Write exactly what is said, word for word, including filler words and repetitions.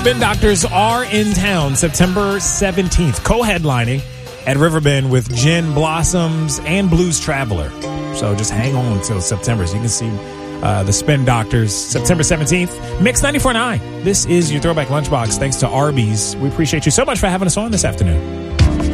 Spin Doctors are in town September seventeenth, co-headlining at Riverbend with Gin Blossoms and Blues Traveler. So just hang on until September so you can see uh, the Spin Doctors September seventeenth. Mix ninety-four point nine. This is your Throwback Lunchbox. Thanks to Arby's. We appreciate you so much for having us on this afternoon.